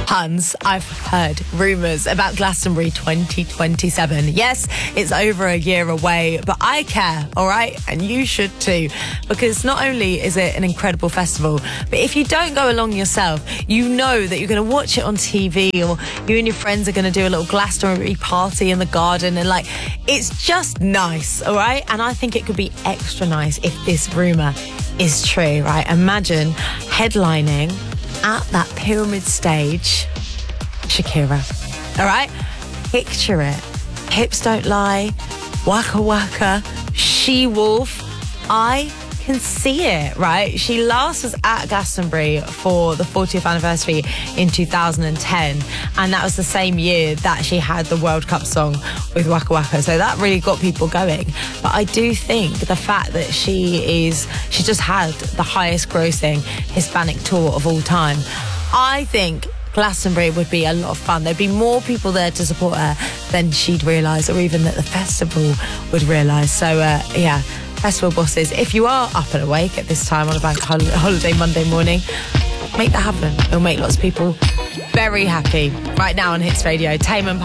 Hans, I've heard rumours about Glastonbury 2027. Yes, it's over a year away, but I care, all right? And you should too, because not only is it an incredible festival, but if you don't go along yourself, you know that you're going to watch it on TV, or you and your friends are going to do a little Glastonbury party in the garden, and it's just nice, all right? And I think it could be extra nice if this rumour is true, right? Imagine headlining at that pyramid stage, Shakira. All right? Picture it. Hips don't lie. Waka Waka. She-Wolf. I can see it, right? She last was at Glastonbury for the 40th anniversary in 2010, and that was the same year that she had the World Cup song with Waka Waka, so that really got people going. But I do think the fact that she just had the highest grossing Hispanic tour of all time, I think Glastonbury would be a lot of fun. There'd be more people there to support her than she'd realise, or even that the festival would realise. So yeah, festival bosses, if you are up and awake at this time on a bank holiday Monday morning, make that happen. It'll make lots of people very happy. Right now on Hits Radio, Tame Impala.